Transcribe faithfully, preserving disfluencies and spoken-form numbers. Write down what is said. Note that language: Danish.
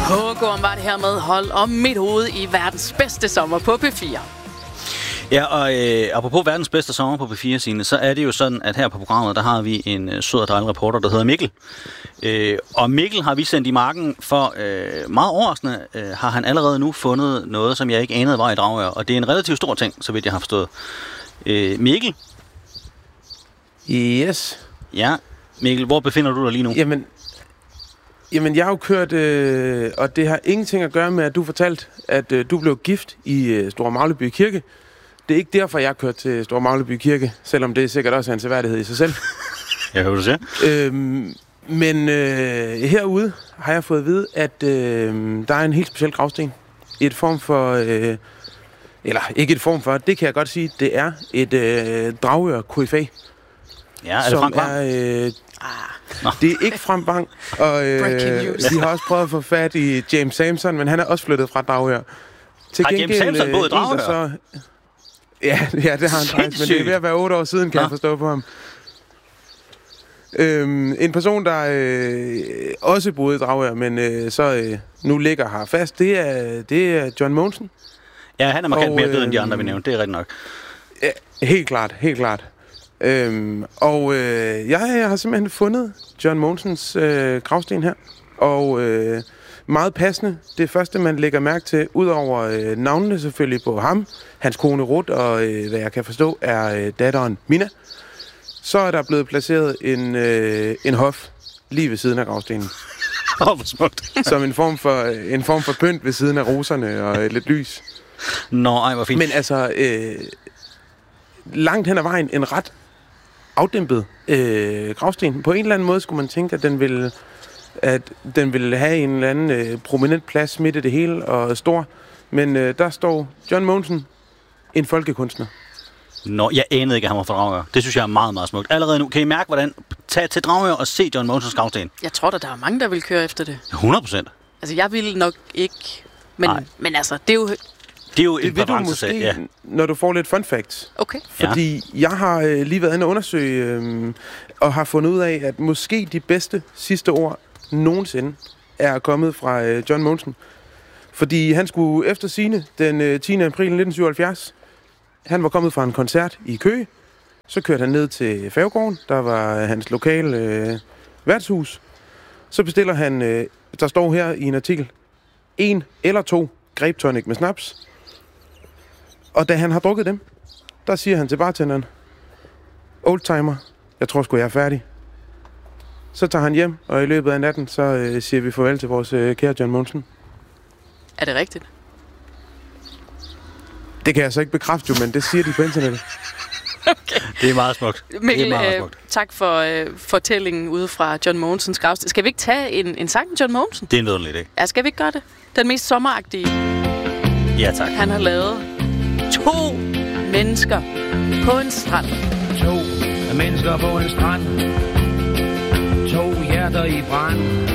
Hågården var det her med hold om mit hoved i verdens bedste sommer på P fire. Ja, og øh, apropos verdens bedste sommer på P fire, Signe, så er det jo sådan, at her på programmet, der har vi en øh, sød og dejlig reporter, der hedder Mikkel. Øh, og Mikkel har vi sendt i marken, for øh, meget overraskende øh, har han allerede nu fundet noget, som jeg ikke anede var i Dragør. Og det er en relativt stor ting, så vidt jeg har forstået. Øh, Mikkel? Yes. Ja, Mikkel, hvor befinder du dig lige nu? Jamen, jamen jeg har jo kørt, øh, og det har ingenting at gøre med, at du fortalte, at øh, du blev gift i øh, Store Magleby Kirke. Det er ikke derfor, jeg har kørt til Store Magleby Kirke, selvom det er sikkert også en seværdighed i sig selv. Jeg hører du sige. Øhm, men øh, herude har jeg fået at vide, at øh, der er en helt speciel gravsten. Et form for, øh, eller ikke et form for, det kan jeg godt sige, det er et øh, Dragør K F A. Ja, er det Frank Bang? Er, øh, ah, det er ikke Frank Bang, og øh, de har også prøvet at få fat i James Samson, men han er også flyttet fra Dragør. Til har James Samson boet i Dragør? Så, ja, ja, det har han faktisk, men det er ved at være otte år siden, kan Nå. jeg forstå på ham. Øhm, en person, der øh, også boede i Dragør, men øh, så øh, nu ligger her fast, det er, det er John Mogensen. Ja, han er markant mere død end de andre, vi nævnte, det er rigtigt nok. Ja, helt klart, helt klart. Øhm, og øh, jeg, jeg har simpelthen fundet John Mogensens øh, gravsten her, og øh, meget passende. Det første, man lægger mærke til, udover øh, navnene selvfølgelig på ham, hans kone Ruth, og øh, hvad jeg kan forstå, er øh, datteren Mina, så er der blevet placeret en, øh, en hof lige ved siden af gravstenen. Åh, hvor smukt. Som en form for, en form for pynt ved siden af roserne og øh, lidt lys. Nå, ej, hvor fint. Men altså, øh, langt hen ad vejen en ret afdæmpet øh, gravsten. På en eller anden måde skulle man tænke, at den ville, at den ville have en eller anden øh, prominent plads midt i det hele og stor. Men øh, der står John Mogensen, en folkekunstner. Nå, jeg anede ikke, at han var fra Dragør. Det synes jeg er meget, meget smukt. Allerede nu, kan I mærke, hvordan... Tag til Dragør og se John Mogensens gravsten. Jeg tror da, der er mange, der vil køre efter det. hundrede procent. Altså, jeg ville nok ikke... Men, men altså, det er jo... Det er jo det en ved du måske, ja. når du får lidt fun facts. Okay. Fordi ja. jeg har øh, lige været inde og undersøge, øh, og har fundet ud af, at måske de bedste sidste ord nogensinde er kommet fra øh, John Mogensen. Fordi han skulle efter sigende den øh, tiende april nitten syvoghalvfjerds. Han var kommet fra en koncert i Køge. Så kørte han ned til Færgegården. Der var hans lokale øh, værtshus. Så bestiller han, øh, der står her i en artikel, en eller to grape tonic med snaps. Og da han har drukket dem, der siger han til bartenderen, oldtimer, jeg tror sgu jeg er færdig. Så tager han hjem, og i løbet af natten, så øh, siger vi farvel til vores øh, kære John Mogensen. Er det rigtigt? Det kan jeg så ikke bekræfte, jo, men det siger de på internettet. Okay. Det er meget smukt. Mikkel, det er meget smukt. Øh, tak for øh, fortællingen ude fra John Mogensens gravsten. Skal vi ikke tage en, en sang med John Mogensen? Det er en vidunderlig idé. Ja, skal vi ikke gøre det? Den mest sommeragtige. Ja, tak. Han har lavet to mennesker på en strand. To mennesker på en strand. To hjerter i brand.